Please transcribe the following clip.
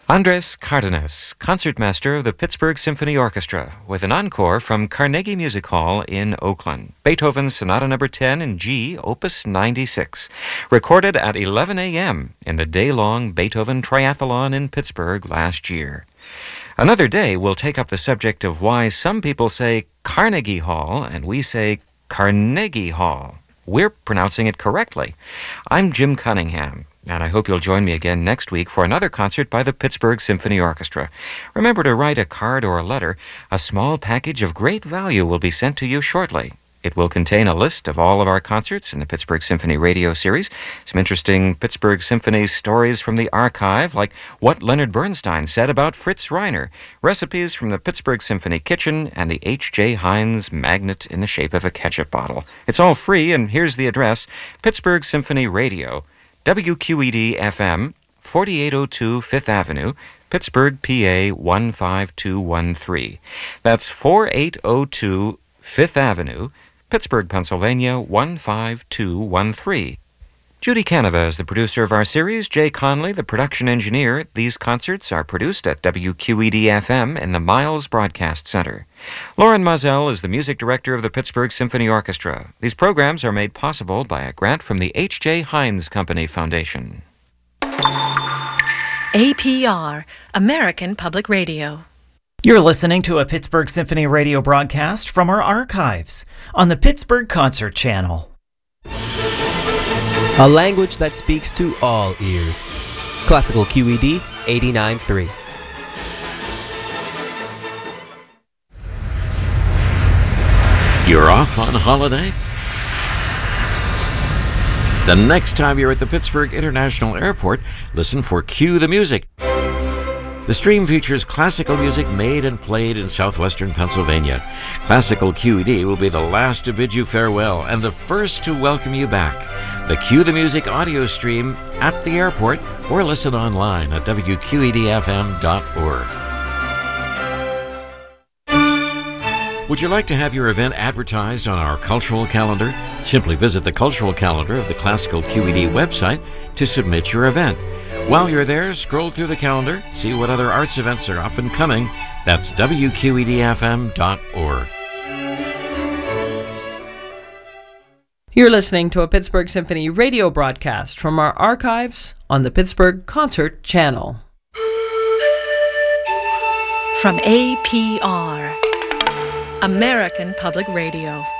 Andres Cardenas, concertmaster of the Pittsburgh Symphony Orchestra, with an encore from Carnegie Music Hall in Oakland. Beethoven's Sonata No. 10 in G, Opus 96, recorded at 11 a.m. in the day-long Beethoven Triathlon in Pittsburgh last year. Another day we'll take up the subject of why some people say Carnegie Hall and we say Carnegie Hall. We're pronouncing it correctly. I'm Jim Cunningham, and I hope you'll join me again next week for another concert by the Pittsburgh Symphony Orchestra. Remember to write a card or a letter. A small package of great value will be sent to you shortly. It will contain a list of all of our concerts in the Pittsburgh Symphony radio series, some interesting Pittsburgh Symphony stories from the archive, like what Leonard Bernstein said about Fritz Reiner, recipes from the Pittsburgh Symphony kitchen, and the H.J. Heinz magnet in the shape of a ketchup bottle. It's all free, and here's the address: Pittsburgh Symphony Radio, WQED-FM, 4802 Fifth Avenue, Pittsburgh, PA 15213. That's 4802 Fifth Avenue, Pittsburgh, Pennsylvania 15213. Judy Canova is the producer of our series. Jay Conley, the production engineer. These concerts are produced at WQED-FM in the Miles Broadcast Center. Lauren Mozell is the music director of the Pittsburgh Symphony Orchestra. These programs are made possible by a grant from the H.J. Heinz Company Foundation. APR, American Public Radio. You're listening to a Pittsburgh Symphony radio broadcast from our archives on the Pittsburgh Concert Channel. A language that speaks to all ears. Classical QED 89.3. You're off on holiday? The next time you're at the Pittsburgh International Airport, listen for Cue the Music. The stream features classical music made and played in southwestern Pennsylvania. Classical QED will be the last to bid you farewell and the first to welcome you back. The Cue the Music audio stream at the airport or listen online at WQEDFM.org. Would you like to have your event advertised on our cultural calendar? Simply visit the cultural calendar of the Classical QED website to submit your event. While you're there, scroll through the calendar, see what other arts events are up and coming. That's WQEDFM.org. You're listening to a Pittsburgh Symphony radio broadcast from our archives on the Pittsburgh Concert Channel. From APR, American Public Radio.